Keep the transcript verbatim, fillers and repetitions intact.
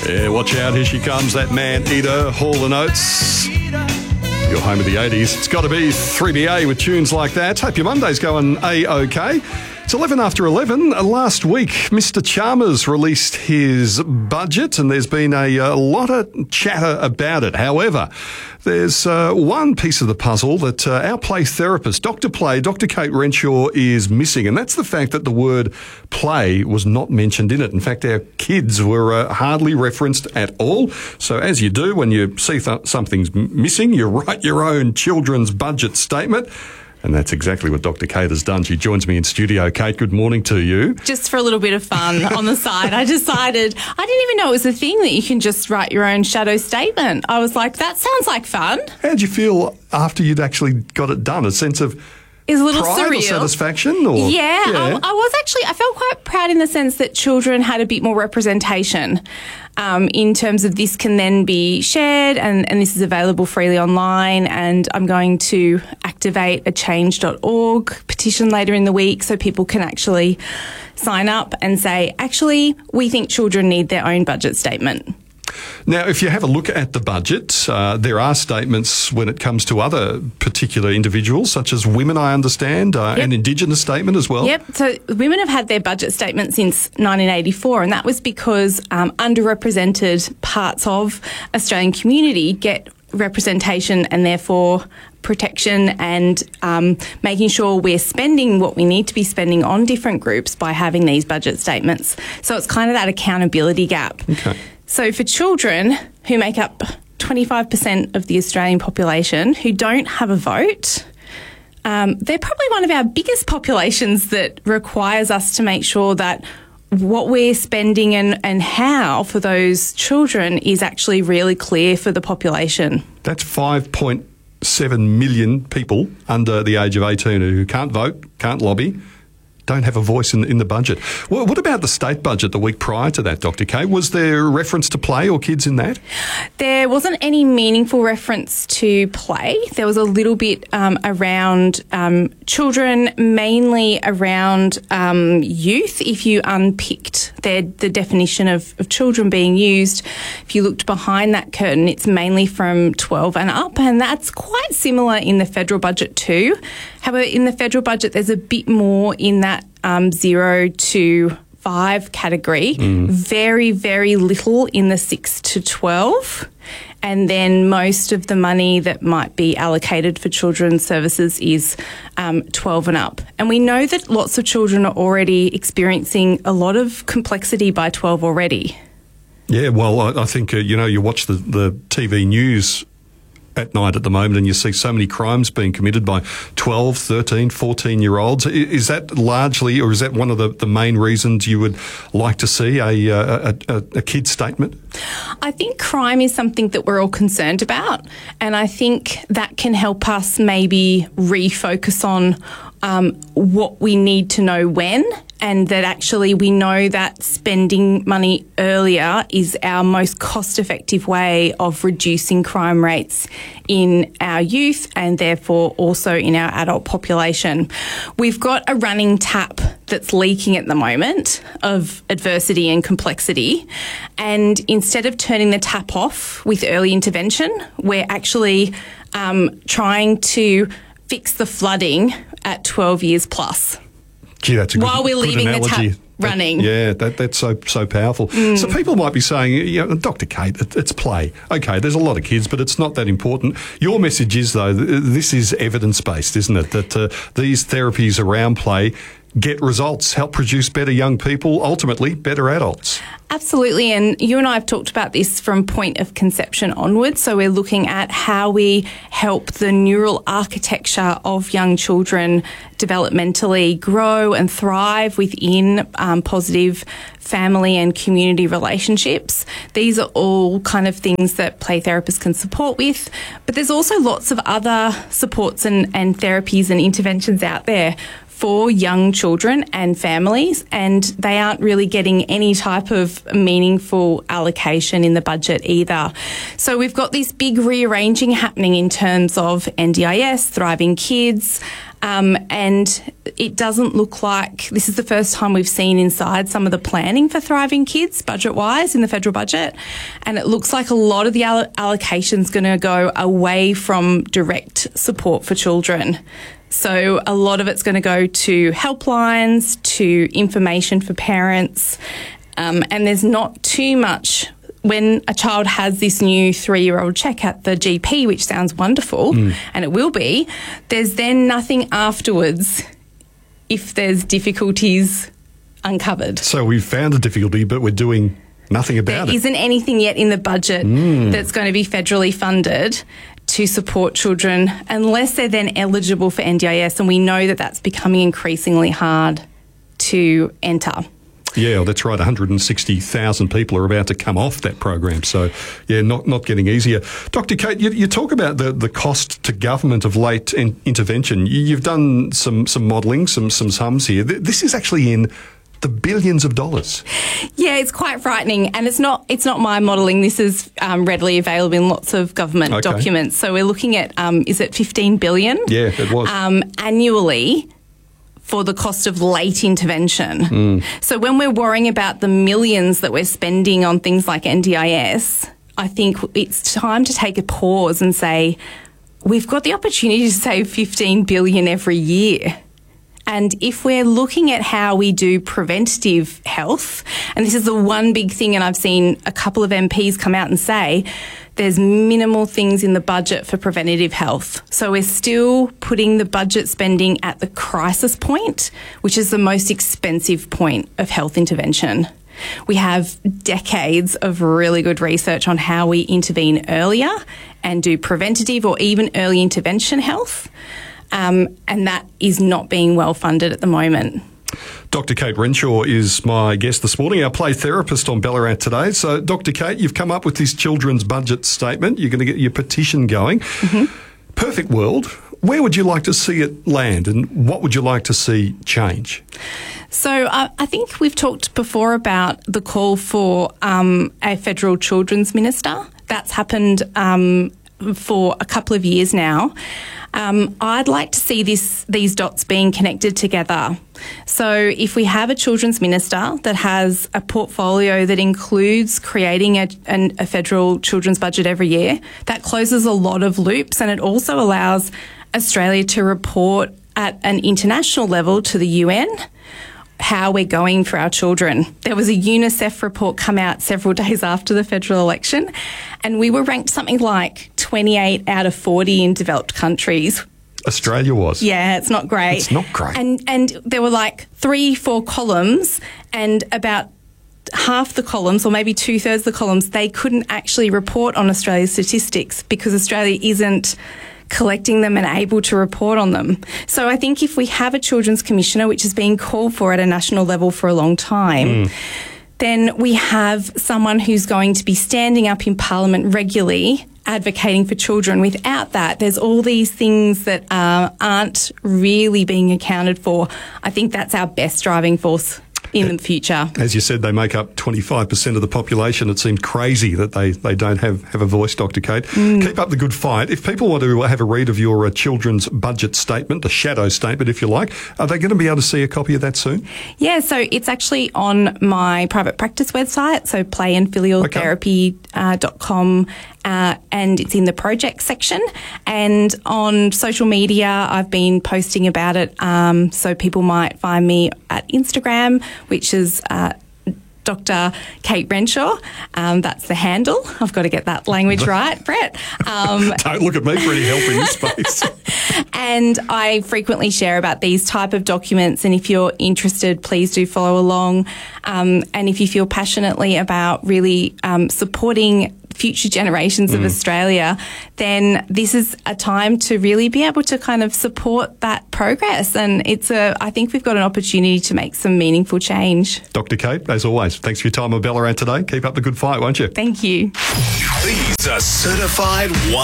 Yeah, watch out, here she comes, that man-eater, Hall and Oates. Your home of the eighties. It's got to be three B A with tunes like that. Hope your Monday's going A-OK. It's eleven after eleven. Last week, Mister Chalmers released his budget, and there's been a, a lot of chatter about it. However, there's uh, one piece of the puzzle that uh, our play therapist, Doctor Play, Doctor Kate Renshaw, is missing, and that's the fact that the word play was not mentioned in it. In fact, our kids were uh, hardly referenced at all. So as you do when you see th- something's missing, you write your own children's budget statement. And that's exactly what Doctor Kate has done. She joins me in studio. Kate, good morning to you. Just for a little bit of fun on the side, I decided, I didn't even know it was a thing that you can just write your own shadow statement. I was like, that sounds like fun. How did you feel after you'd actually got it done? A sense of Is a little pride surreal. or satisfaction? Or? Yeah, yeah. I, I was actually, I felt quite proud in the sense that children had a bit more representation um, in terms of this can then be shared and, and this is available freely online, and I'm going to activate a change dot org petition later in the week so people can actually sign up and say, actually, we think children need their own budget statement. Now, if you have a look at the budget, uh, there are statements when it comes to other particular individuals, such as women, I understand, uh, yep. an Indigenous statement as well. Yep. So women have had their budget statement since nineteen eighty-four, and that was because um, underrepresented parts of Australian community get representation and therefore protection and um, making sure we're spending what we need to be spending on different groups by having these budget statements. So it's kind of that accountability gap. Okay. So for children who make up twenty-five percent of the Australian population who don't have a vote, um, they're probably one of our biggest populations that requires us to make sure that what we're spending and, and how for those children is actually really clear for the population. That's five point seven million people under the age of eighteen who can't vote, can't lobby, don't have a voice in, in the budget. Well, what about the state budget the week prior to that, Doctor Kay? Was there reference to play or kids in that? There wasn't any meaningful reference to play. There was a little bit um, around um, children, mainly around um, youth. If you unpicked their, the definition of, of children being used, if you looked behind that curtain, it's mainly from twelve and up, and that's quite similar in the federal budget too. However, in the federal budget, there's a bit more in that um, zero to five category, mm. very, very little in the six to twelve. And then most of the money that might be allocated for children's services is um, twelve and up. And we know that lots of children are already experiencing a lot of complexity by twelve already. Yeah, well, I, I think, uh, you know, you watch the, the T V news at night at the moment and you see so many crimes being committed by twelve, thirteen, fourteen-year-olds. Is that largely, or is that one of the, the main reasons you would like to see a, a, a, a kid statement? I think crime is something that we're all concerned about, and I think that can help us maybe refocus on um, what we need to know when, and that actually we know that spending money earlier is our most cost-effective way of reducing crime rates in our youth and therefore also in our adult population. We've got a running tap that's leaking at the moment of adversity and complexity, and instead of turning the tap off with early intervention, we're actually um, trying to fix the flooding at twelve years plus. Gee, that's a good, while we're good leaving analogy. the tap running. That, yeah, that, that's so so powerful. Mm. So people might be saying, you know, Doctor Kate, it, it's play. Okay, there's a lot of kids, but it's not that important. Your message is, though, this is evidence-based, isn't it? That uh, these therapies around play get results, help produce better young people, ultimately better adults. Absolutely, and you and I have talked about this from point of conception onwards. So we're looking at how we help the neural architecture of young children developmentally grow and thrive within um, positive family and community relationships. These are all kind of things that play therapists can support with, but there's also lots of other supports and, and therapies and interventions out there for young children and families, and they aren't really getting any type of meaningful allocation in the budget either. So we've got this big rearranging happening in terms of N D I S, Thriving Kids, Um, and it doesn't look like this is the first time we've seen inside some of the planning for Thriving Kids budget-wise in the federal budget. And it looks like a lot of the all- allocation's going to go away from direct support for children. So a lot of it's going to go to helplines, to information for parents, um, and there's not too much. When a child has this new three-year-old check at the G P, which sounds wonderful, mm. and it will be, there's then nothing afterwards if there's difficulties uncovered. So we've found a difficulty, but we're doing nothing about there it. There isn't anything yet in the budget mm. that's going to be federally funded to support children unless they're then eligible for N D I S, and we know that that's becoming increasingly hard to enter. Yeah, that's right. one hundred sixty thousand people are about to come off that program. So, yeah, not not getting easier. Doctor Kate, you, you talk about the, the cost to government of late in, intervention. You, you've done some some modelling, some some sums here. This is actually in the billions of dollars. Yeah, it's quite frightening, and it's not it's not my modelling. This is um, readily available in lots of government okay. documents. So we're looking at um, is it fifteen billion? Yeah, it was um, annually for the cost of late intervention. Mm. So when we're worrying about the millions that we're spending on things like N D I S, I think it's time to take a pause and say, we've got the opportunity to save fifteen billion every year. And if we're looking at how we do preventative health, and this is the one big thing, and I've seen a couple of M Ps come out and say, there's minimal things in the budget for preventative health. So we're still putting the budget spending at the crisis point, which is the most expensive point of health intervention. We have decades of really good research on how we intervene earlier and do preventative or even early intervention health. Um, and that is not being well funded at the moment. Doctor Kate Renshaw is my guest this morning, our play therapist on Ballarat today. So, Doctor Kate, you've come up with this children's budget statement. You're going to get your petition going. Mm-hmm. Perfect world. Where would you like to see it land, and what would you like to see change? So uh, I think we've talked before about the call for um, a federal children's minister. That's happened um, for a couple of years now. Um, I'd like to see this these dots being connected together. So if we have a children's minister that has a portfolio that includes creating a, an, a federal children's budget every year, that closes a lot of loops, and it also allows Australia to report at an international level to the U N how we're going for our children. There was a UNICEF report come out several days after the federal election, and we were ranked something like twenty-eight out of forty in developed countries. Australia was? Yeah, it's not great. It's not great. And and there were like three, four columns, and about half the columns, or maybe two-thirds of the columns, they couldn't actually report on Australia's statistics because Australia isn't collecting them and able to report on them. So I think if we have a Children's Commissioner, which has been called for at a national level for a long time, mm. then we have someone who's going to be standing up in Parliament regularly advocating for children. Without that, there's all these things that uh, aren't really being accounted for. I think that's our best driving force in the future. As you said, they make up twenty-five percent of the population. It seemed crazy that they, they don't have, have a voice, Doctor Kate. Mm. Keep up the good fight. If people want to have a read of your uh, children's budget statement, a shadow statement, if you like, are they going to be able to see a copy of that soon? Yeah, so it's actually on my private practice website, so play and filial therapy dot com. Uh, and it's in the project section. And on social media, I've been posting about it. Um, so people might find me at Instagram, which is uh, Doctor Kate Renshaw. Um, that's the handle. I've got to get that language right, Brett. Um, Don't look at me for any help in this space. And I frequently share about these type of documents. And if you're interested, please do follow along. Um, and if you feel passionately about really um, supporting future generations mm. of Australia, then this is a time to really be able to kind of support that progress. And it's a, I think we've got an opportunity to make some meaningful change. Doctor Kate, as always, thanks for your time on Ballarat today. Keep up the good fight, won't you? Thank you. These are certified one.